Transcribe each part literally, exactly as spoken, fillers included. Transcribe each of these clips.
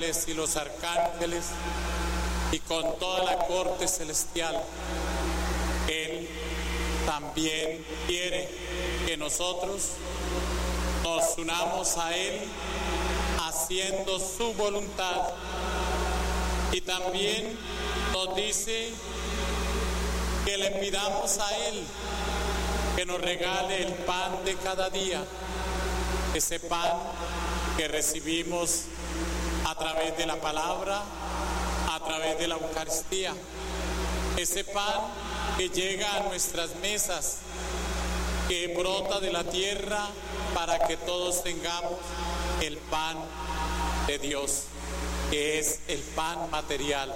ángeles y los arcángeles y con toda la corte celestial. Él también quiere que nosotros nos unamos a Él haciendo su voluntad. Y también nos dice que le pidamos a Él que nos regale el pan de cada día, ese pan que recibimos a través de la palabra, a través de la Eucaristía, ese pan que llega a nuestras mesas, que brota de la tierra para que todos tengamos el pan de Dios, que es el pan material.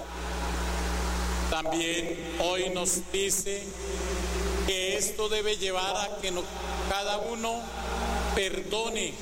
También hoy nos dice que esto debe llevar a que no, cada uno perdone,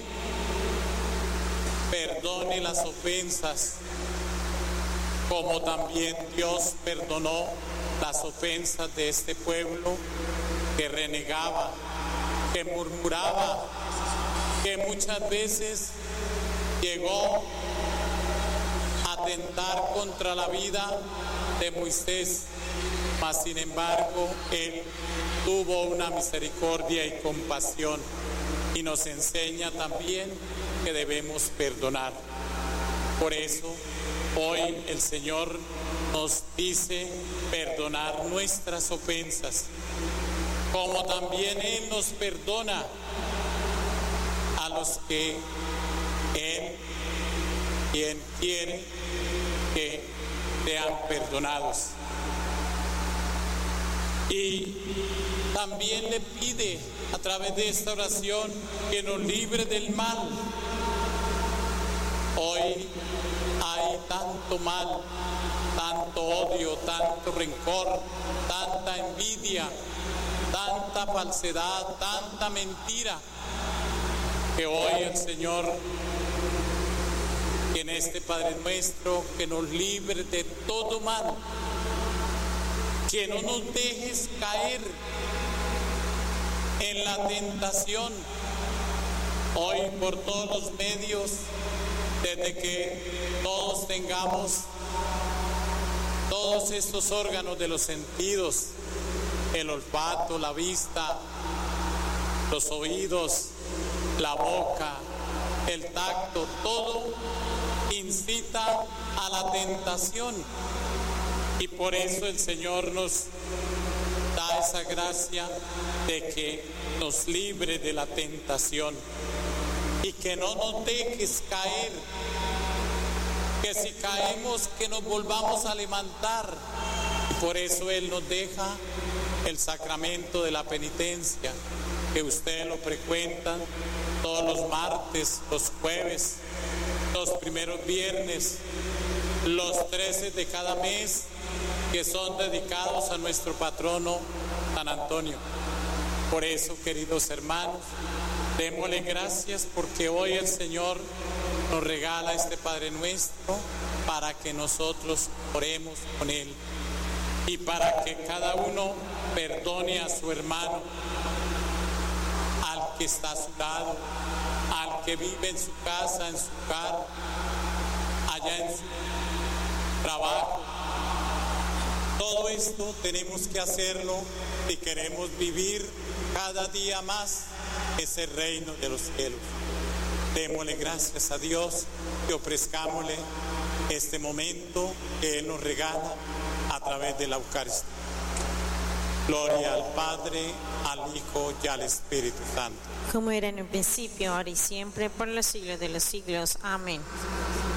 perdone las ofensas, como también Dios perdonó las ofensas de este pueblo que renegaba, que murmuraba, que muchas veces llegó a atentar contra la vida de Moisés, mas sin embargo Él tuvo una misericordia y compasión y nos enseña también que debemos perdonar. Por eso hoy el Señor nos dice perdonar nuestras ofensas, como también Él nos perdona a los que Él, quien quiere que sean perdonados. Y también le pide a través de esta oración que nos libre del mal. Hoy hay tanto mal, tanto odio, tanto rencor, tanta envidia, tanta falsedad, tanta mentira, que hoy el Señor, en este Padre Nuestro, que nos libre de todo mal, que no nos dejes caer en la tentación. Hoy por todos los medios, desde que todos tengamos todos estos órganos de los sentidos, el olfato, la vista, los oídos, la boca, el tacto, todo incita a la tentación. Y por eso el Señor nos da esa gracia de que nos libre de la tentación y que no nos dejes caer, que si caemos que nos volvamos a levantar. Y por eso Él nos deja el sacramento de la penitencia, que ustedes lo frecuentan todos los martes, los jueves, los primeros viernes, los trece de cada mes, que son dedicados a nuestro patrono San Antonio. Por eso, queridos hermanos, démosle gracias porque hoy el Señor nos regala este Padre Nuestro para que nosotros oremos con Él y para que cada uno perdone a su hermano, al que está a su lado, al que vive en su casa, en su hogar, allá en su trabajo. Todo esto tenemos que hacerlo si queremos vivir cada día más ese reino de los cielos. Démosle gracias a Dios y ofrezcámosle este momento que Él nos regala a través de la Eucaristía. Gloria al Padre, al Hijo y al Espíritu Santo. Como era en el principio, ahora y siempre, por los siglos de los siglos. Amén.